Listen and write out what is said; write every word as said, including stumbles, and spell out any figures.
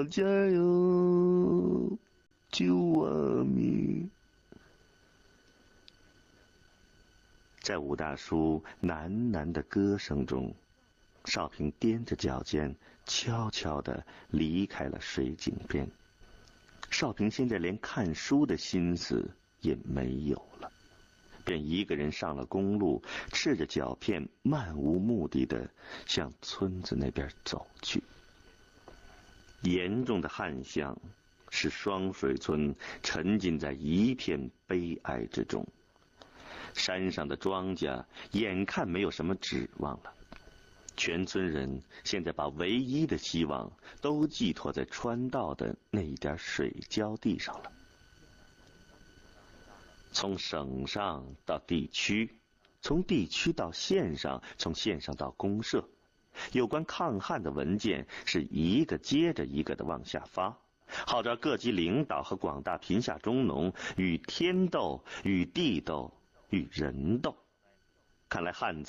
家哟，救我命！在吴大叔喃喃的歌声中，少平踮着脚尖，悄悄地离开了水井边。少平现在连看书的心思也没有了，便一个人上了公路，赤着脚片，漫无目的地向村子那边走去。严重的旱象使双水村沉浸在一片悲哀之中，山上的庄稼眼看没有什么指望了，全村人现在把唯一的希望都寄托在川道的那一点水浇地上了。从省上到地区，从地区到县上，从县上到公社，有关抗旱的文件是一个接着一个的往下发，号召各级领导和广大贫下中农与天斗，与地斗，与人斗。看来旱